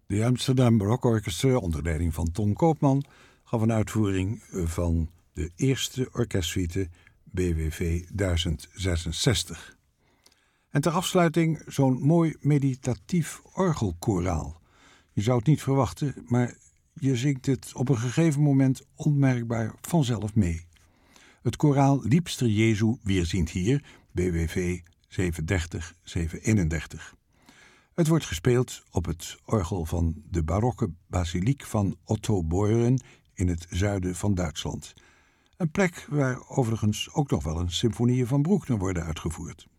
De Amsterdam Baroque Orchestra onder leiding van Ton Koopman gaf een uitvoering van de eerste orkestsuite BWV 1066. En ter afsluiting zo'n mooi meditatief orgelkoraal. Je zou het niet verwachten, maar je zingt het op een gegeven moment onmerkbaar vanzelf mee. Het koraal Liebster Jesu weerzient hier, BWV 730-731. Het wordt gespeeld op het orgel van de barokke basiliek van Otto Beuren in het zuiden van Duitsland. Een plek waar overigens ook nog wel eens symfonieën van Bruckner worden uitgevoerd.